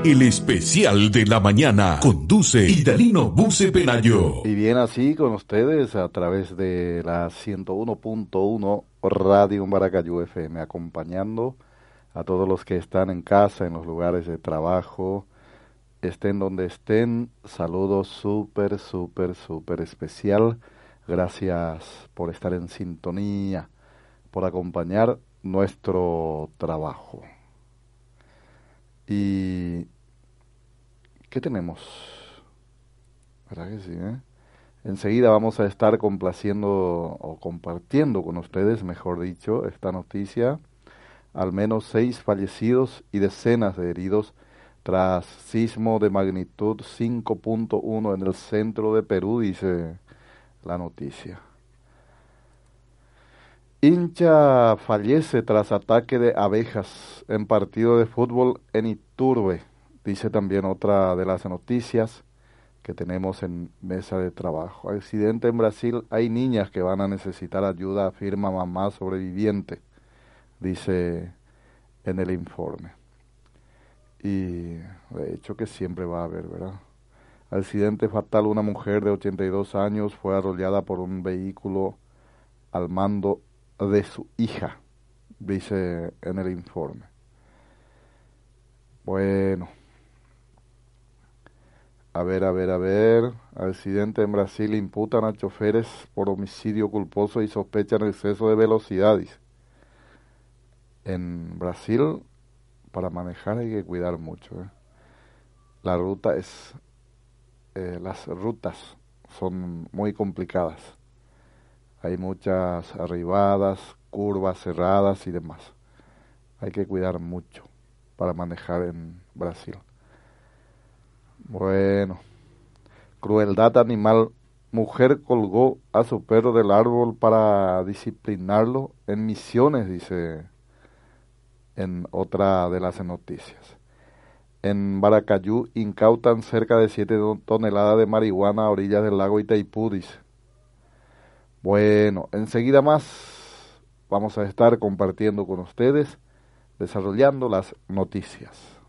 El especial de la mañana conduce Idalino Buce Penayo. Y bien, así con ustedes a través de la 101.1 Radio Maracayú FM, acompañando a todos los que están en casa, en los lugares de trabajo, estén donde estén. Saludos súper especial. Gracias por estar en sintonía, por acompañar nuestro trabajo. ¿Y qué tenemos? ¿Verdad que sí, Enseguida vamos a estar complaciendo o compartiendo con ustedes, mejor dicho, esta noticia. Al menos 6 fallecidos y decenas de heridos tras sismo de magnitud 5.1 en el centro de Perú, dice la noticia. Hincha fallece tras ataque de abejas en partido de fútbol en Iturbe, dice también otra de las noticias que tenemos en mesa de trabajo. Accidente en Brasil, hay niñas que van a necesitar ayuda, afirma mamá sobreviviente, dice en el informe. Y de hecho que siempre va a haber, ¿verdad? Accidente fatal, una mujer de 82 años fue arrollada por un vehículo al mando de su hija, dice en el informe. Bueno, a ver. Accidente en Brasil, imputan a choferes por homicidio culposo y sospechan exceso de velocidad, dice. En Brasil, para manejar hay que cuidar mucho, La ruta es, las rutas son muy complicadas. Hay muchas arribadas, curvas cerradas y demás. Hay que cuidar mucho para manejar en Brasil. Bueno, crueldad animal. Mujer colgó a su perro del árbol para disciplinarlo en Misiones, dice en otra de las noticias. En Maracayú incautan cerca de 7 toneladas de marihuana a orillas del lago Itaipú, dice. Bueno, enseguida más vamos a estar compartiendo con ustedes, desarrollando las noticias.